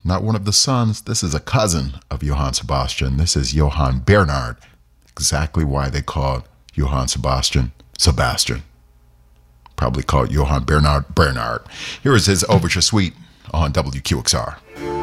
not one of the sons. This is a cousin of Johann Sebastian. This is Johann Bernhard. Exactly why they called Johann Sebastian Sebastian. Probably called Johann Bernhard Bernhard. Here is his Overture Suite on WQXR.